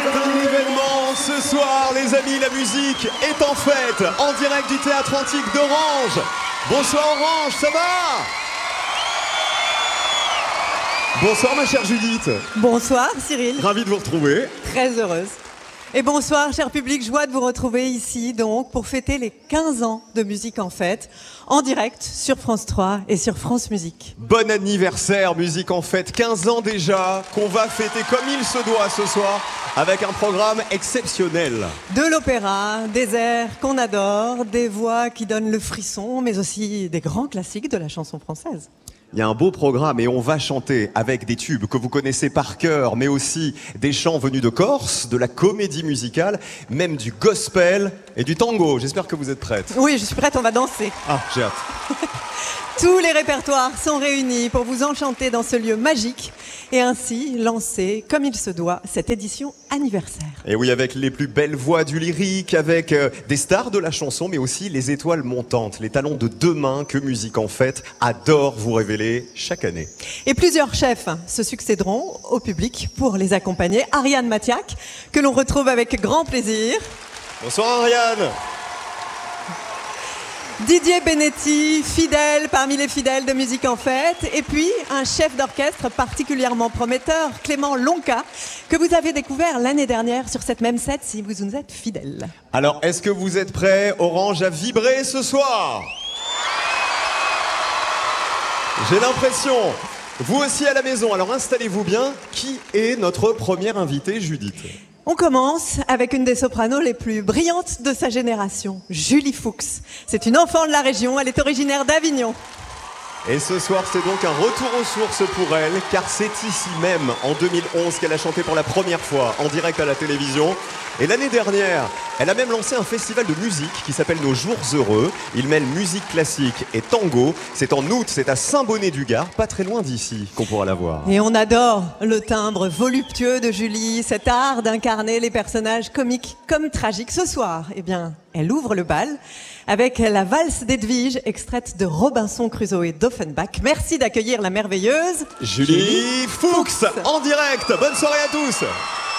C'est un événement ce soir, les amis, la musique est en fête, en direct du Théâtre Antique d'Orange. Bonsoir Orange, ça va? Bonsoir ma chère Judith. Bonsoir Cyril. Ravi de vous retrouver. Très heureuse. Et bonsoir cher public, joie de vous retrouver ici donc pour fêter les 15 ans de Musique en Fête, en direct sur France 3 et sur France Musique. Bon anniversaire Musique en Fête, 15 ans déjà, qu'on va fêter comme il se doit ce soir, avec un programme exceptionnel. De l'opéra, des airs qu'on adore, des voix qui donnent le frisson, mais aussi des grands classiques de la chanson française. Il y a un beau programme et on va chanter avec des tubes que vous connaissez par cœur, mais aussi des chants venus de Corse, de la comédie musicale, même du gospel et du tango. J'espère que vous êtes prêtes. Oui, je suis prête, on va danser. Ah, j'ai hâte. Tous les répertoires sont réunis pour vous enchanter dans ce lieu magique et ainsi lancer, comme il se doit, cette édition anniversaire. Et oui, avec les plus belles voix du lyrique, avec des stars de la chanson, mais aussi les étoiles montantes, les talents de demain que Musique en Fête adore vous révéler chaque année. Et plusieurs chefs se succéderont au public pour les accompagner. Ariane Mathiac, que l'on retrouve avec grand plaisir. Bonsoir Ariane. Didier Benetti, fidèle parmi les fidèles de Musique en Fête. Et puis, un chef d'orchestre particulièrement prometteur, Clément Lonca, que vous avez découvert l'année dernière sur cette même scène si vous nous êtes fidèles. Alors, est-ce que vous êtes prêts, Orange, à vibrer ce soir? J'ai l'impression. Vous aussi à la maison, alors installez-vous bien. Qui est notre première invitée, Judith? On commence avec une des sopranos les plus brillantes de sa génération, Julie Fuchs. C'est une enfant de la région, elle est originaire d'Avignon. Et ce soir, c'est donc un retour aux sources pour elle, car c'est ici même, en 2011, qu'elle a chanté pour la première fois en direct à la télévision. Et l'année dernière, elle a même lancé un festival de musique qui s'appelle Nos Jours Heureux. Il mêle musique classique et tango. C'est en août, c'est à Saint-Bonnet-du-Gard, pas très loin d'ici, qu'on pourra la voir. Et on adore le timbre voluptueux de Julie, cet art d'incarner les personnages comiques comme tragiques. Ce soir, eh bien, elle ouvre le bal avec la valse d'Edwige, extraite de Robinson Crusoe et d'Offenbach. Merci d'accueillir la merveilleuse Julie Fuchs, en direct. Bonne soirée à tous.